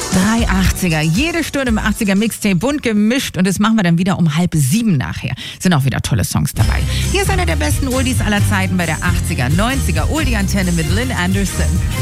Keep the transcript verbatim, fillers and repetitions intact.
Drei achtziger, jede Stunde im achtziger Mixtape, bunt gemischt und das machen wir dann wieder um halb sieben nachher. Sind auch wieder tolle Songs dabei. Hier ist einer der besten Oldies aller Zeiten bei der achtziger, neunziger Oldie-Antenne mit Lynn Anderson.